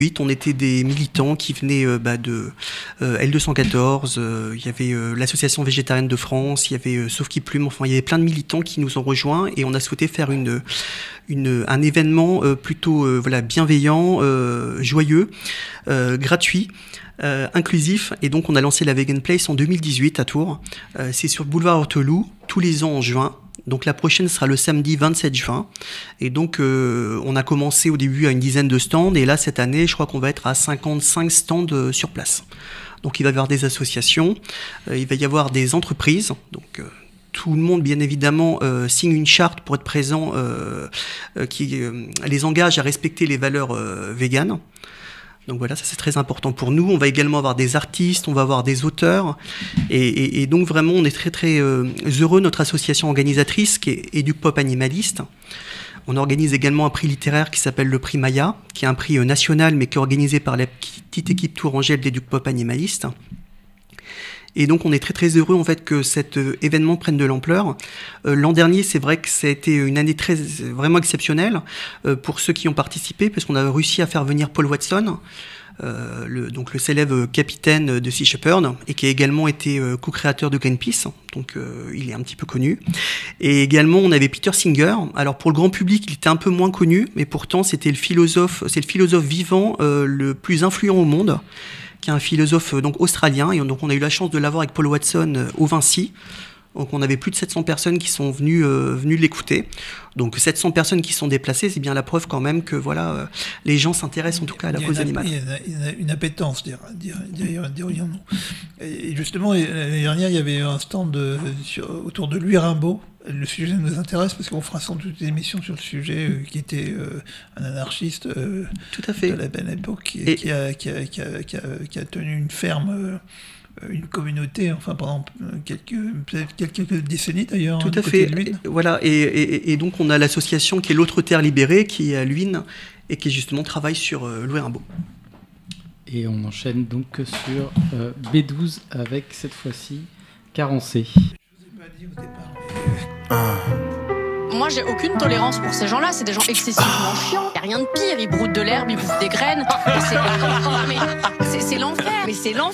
On était des militants qui venaient de L214, il y avait l'association végétarienne de France, il y avait Sauve qui plume, enfin il y avait plein de militants qui nous ont rejoints et on a souhaité faire un événement plutôt bienveillant, joyeux, gratuit, inclusif, et donc on a lancé la Vegan Place en 2018 à Tours. C'est sur le boulevard Horteloup, tous les ans en juin. Donc la prochaine sera le samedi 27 juin. Et donc on a commencé au début à une dizaine de stands. Et là, cette année, je crois qu'on va être à 55 stands sur place. Donc il va y avoir des associations, il va y avoir des entreprises. Donc tout le monde, bien évidemment, signe une charte pour être présent qui les engage à respecter les valeurs véganes. Donc voilà, ça c'est très important pour nous. On va également avoir des artistes, on va avoir des auteurs. Et donc vraiment, on est très très heureux, notre association organisatrice qui est Éduc-Pop Animaliste. On organise également un prix littéraire qui s'appelle le prix Maya, qui est un prix national mais qui est organisé par la petite équipe tourangelle d'Éduc-Pop Animaliste. Et donc on est très très heureux en fait que cet événement prenne de l'ampleur. L'an dernier, c'est vrai que ça a été une année vraiment exceptionnelle pour ceux qui ont participé, parce qu'on a réussi à faire venir Paul Watson, le célèbre capitaine de Sea Shepherd, et qui a également été co-créateur de Greenpeace, donc il est un petit peu connu. Et également on avait Peter Singer. Alors pour le grand public, il était un peu moins connu, mais pourtant c'est le philosophe vivant le plus influent au monde, qui est un philosophe donc australien, et donc on a eu la chance de l'avoir avec Paul Watson au Vinci. Donc on avait plus de 700 personnes qui sont venues l'écouter. Donc 700 personnes qui sont déplacées, c'est bien la preuve quand même que les gens s'intéressent en tout cas à la cause animale. Il y a une appétence, dirions-nous. Et justement, l'année dernière, il y avait un stand autour de Louis Rimbaud. Le sujet nous intéresse parce qu'on fera sans doute une émission sur le sujet, qui était un anarchiste tout à fait. De la belle époque qui a tenu une ferme, une communauté, enfin pendant quelques décennies d'ailleurs. Tout à fait. Et donc on a l'association qui est l'Autre Terre Libérée, qui est à Luynes et qui justement travaille sur Louis Rimbaud. Et on enchaîne donc sur B12 avec cette fois-ci Carencé. Je vous ai pas dit au départ. Moi, j'ai aucune tolérance pour ces gens-là. C'est des gens excessivement chiants. Y a rien de pire. Ils broutent de l'herbe, ils bouffent des graines. C'est l'enfer. Mais c'est l'enfer.